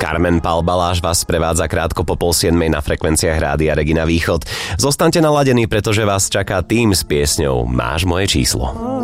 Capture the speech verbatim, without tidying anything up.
Carmen Palbaláš vás prevádza krátko po pol siedmej na frekvenciách Rádia Regina Východ. Zostaňte naladení, pretože vás čaká tým s piesňou Máš moje číslo.